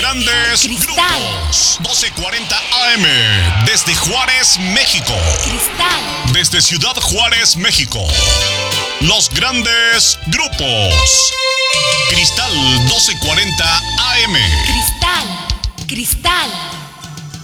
grandes Cristal. grupos. 1240 AM, desde Juárez, México. Cristal. Desde Ciudad Juárez, México. Los grandes grupos. Cristal 1240 AM.